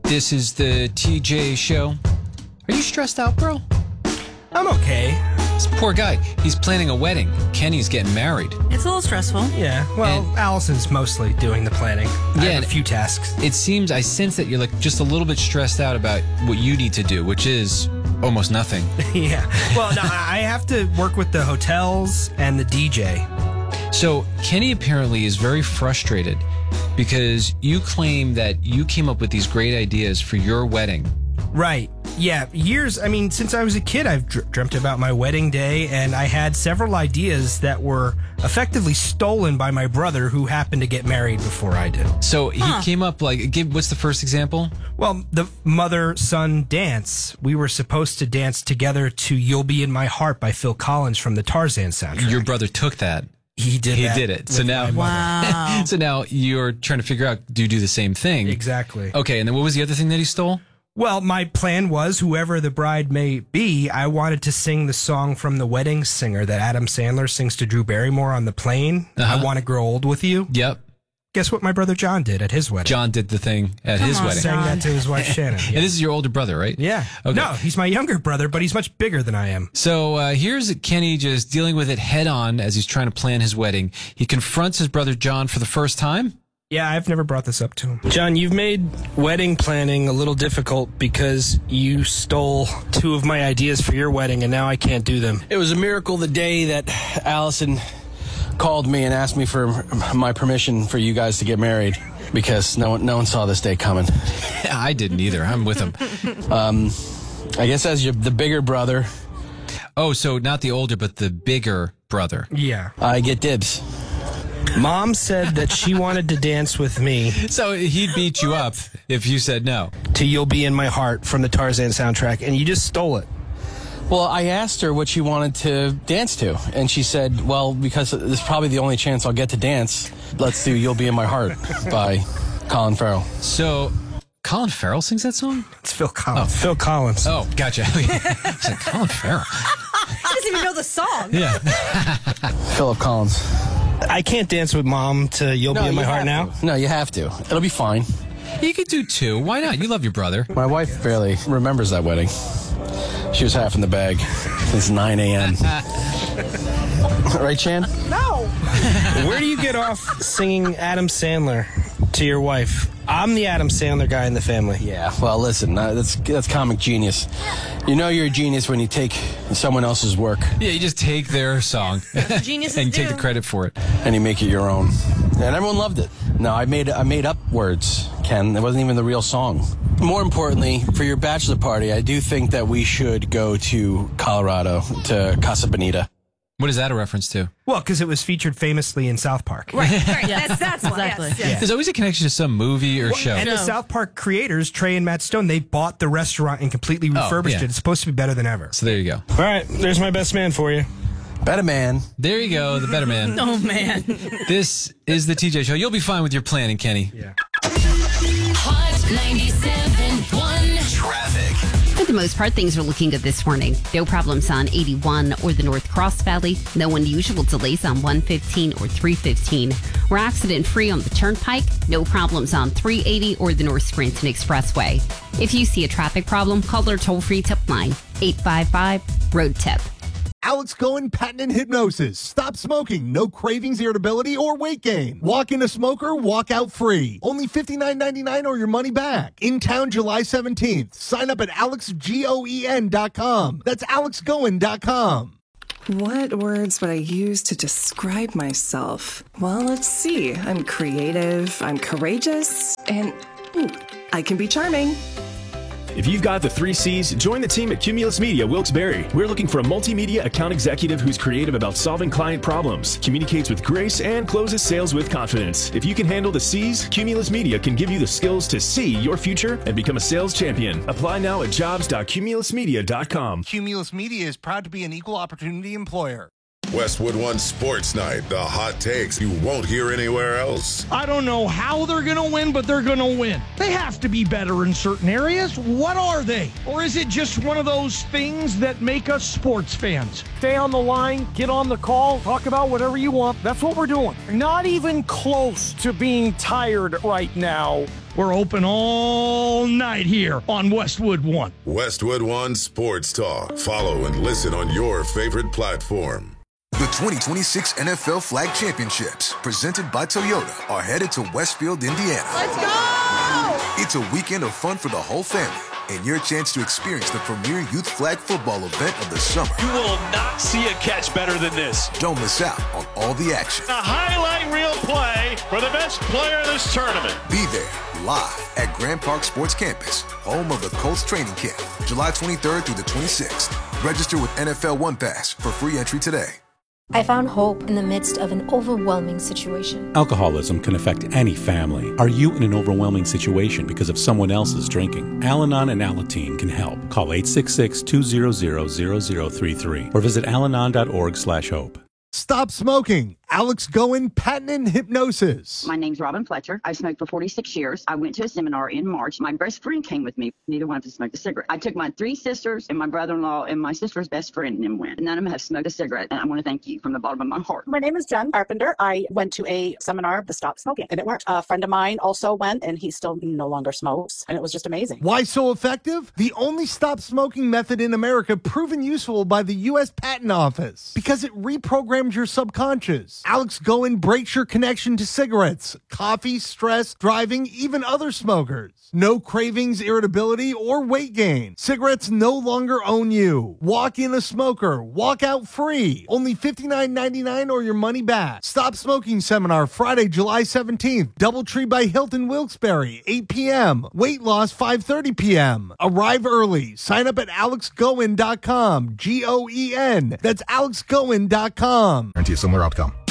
This is the TJ show. Are you stressed out, bro? I'm okay. This poor guy. He's planning a wedding. Kenny's getting married. It's a little stressful. Yeah, well, Allison's mostly doing the planning. I have a few tasks. It seems, I sense that you're like just a little bit stressed out about what you need to do, which is almost nothing. Yeah. Well, no, I have to work with the hotels and the DJ. So Kenny apparently is very frustrated because you claim that you came up with these great ideas for your wedding. Right. Yeah. Since I was a kid, I've dreamt about my wedding day, and I had several ideas that were effectively stolen by my brother, who happened to get married before I did. So he came up what's the first example? Well, the mother-son dance. We were supposed to dance together to You'll Be in My Heart by Phil Collins from the Tarzan soundtrack. Your brother took that. He did it. So now, wow. So now you're trying to figure out, do you do the same thing? Exactly. Okay, and then what was the other thing that he stole? Well, my plan was, whoever the bride may be, I wanted to sing the song from The Wedding Singer that Adam Sandler sings to Drew Barrymore on the plane. I Want to Grow Old with You. Yep. Guess what my brother John did at his wedding? John did the thing at his wedding. Sang that to his wife Shannon. Yeah. And this is your older brother, right? Yeah. Okay. No, he's my younger brother, but he's much bigger than I am. So here's Kenny just dealing with it head on as he's trying to plan his wedding. He confronts his brother John for the first time. Yeah, I've never brought this up to him. John, you've made wedding planning a little difficult because you stole two of my ideas for your wedding, and now I can't do them. It was a miracle the day that Allison called me and asked me for my permission for you guys to get married, because no one saw this day coming. I didn't either. I'm with him. I guess as the bigger brother. Oh, so not the older, but the bigger brother. Yeah. I get dibs. Mom said that she wanted to dance with me. So he'd beat you up if you said no. To You'll Be in My Heart from the Tarzan soundtrack, and you just stole it. Well, I asked her what she wanted to dance to, and she said, well, because this is probably the only chance I'll get to dance, let's do You'll Be in My Heart by Colin Farrell. So Colin Farrell sings that song? It's Phil Collins. Phil Collins. Oh, gotcha. I was like, Colin Farrell. He doesn't even know the song. Yeah. Philip Collins. I can't dance with Mom to You'll Be in My Heart now? No, you have to. It'll be fine. You could do two. Why not? You love your brother. My wife barely remembers that wedding. She was half in the bag since 9 a.m. Right, Chan? No. Where do you get off singing Adam Sandler to your wife? I'm the Adam Sandler guy in the family. Yeah, well, listen, that's comic genius. You know you're a genius when you take someone else's work. Yeah, you just take their song Geniuses and you take do. the credit for it. And you make it your own. And everyone loved it. No, I made up words, Ken. It wasn't even the real song. More importantly, for your bachelor party, I do think that we should go to Colorado, to Casa Bonita. What is that a reference to? Well, because it was featured famously in South Park. Right. That's exactly. Yes. Yeah. There's always a connection to some movie or show. And the South Park creators, Trey and Matt Stone, they bought the restaurant and completely refurbished yeah. it. It's supposed to be better than ever. So there you go. All right, there's my best man for you. Better man. There you go, the better man. Oh, man. This is the TJ Show. You'll be fine with your planning, Kenny. Yeah. Hot 97.1 Traffic. For the most part, things are looking good this morning. No problems on 81 or the North Cross Valley. No unusual delays on 115 or 315. We're accident-free on the Turnpike. No problems on 380 or the North Scranton Expressway. If you see a traffic problem, call our toll-free tip line, 855-ROAD-TIP. Alex Cohen Patent and Hypnosis. Stop smoking. No cravings, irritability, or weight gain. Walk in a smoker, walk out free. Only $59.99 or your money back. In town July 17th. Sign up at alexgoen.com. That's alexgoen.com. What words would I use to describe myself? Well, let's see. I'm creative, I'm courageous, and I can be charming. If you've got the 3 C's, join the team at Cumulus Media Wilkes-Barre. We're looking for a multimedia account executive who's creative about solving client problems, communicates with grace, and closes sales with confidence. If you can handle the C's, Cumulus Media can give you the skills to see your future and become a sales champion. Apply now at jobs.cumulusmedia.com. Cumulus Media is proud to be an equal opportunity employer. Westwood One Sports Night, the hot takes you won't hear anywhere else. I don't know how they're going to win, but they're going to win. They have to be better in certain areas. What are they? Or is it just one of those things that make us sports fans? Stay on the line, get on the call, talk about whatever you want. That's what we're doing. Not even close to being tired right now We're open all night here on Westwood One. Westwood One Sports Talk. Follow and listen on your favorite platform. The 2026 NFL Flag Championships, presented by Toyota, are headed to Westfield, Indiana. Let's go! It's a weekend of fun for the whole family and your chance to experience the premier youth flag football event of the summer. You will not see a catch better than this. Don't miss out on all the action. A highlight reel play for the best player of this tournament. Be there live at Grand Park Sports Campus, home of the Colts training camp, July 23rd through the 26th. Register with NFL One Pass for free entry today. I found hope in the midst of an overwhelming situation. Alcoholism can affect any family. Are you in an overwhelming situation because of someone else's drinking? Al-Anon and Alateen can help. Call 866-200-0033 or visit alanon.org/hope. Stop smoking. Alex Goen, patent and hypnosis. My name's Robin Fletcher. I smoked for 46 years. I went to a seminar in March. My best friend came with me. Neither one of us smoked a cigarette. I took my 3 sisters and my brother-in-law and my sister's best friend and then went. None of them have smoked a cigarette. And I want to thank you from the bottom of my heart. My name is Jen Carpenter. I went to a seminar, the Stop Smoking, and it worked. A friend of mine also went, and he still no longer smokes. And it was just amazing. Why so effective? The only stop smoking method in America proven useful by the U.S. Patent Office. Because it reprograms your subconscious. Alex Goen breaks your connection to cigarettes, coffee, stress, driving, even other smokers. No cravings, irritability, or weight gain. Cigarettes no longer own you. Walk in a smoker. Walk out free. Only $59.99 or your money back. Stop Smoking Seminar, Friday, July 17th. Doubletree by Hilton Wilkes-Barre, 8 p.m. Weight loss, 5:30 p.m. Arrive early. Sign up at alexgoen.com. Goen. That's alexgoen.com. Guarantee a similar outcome.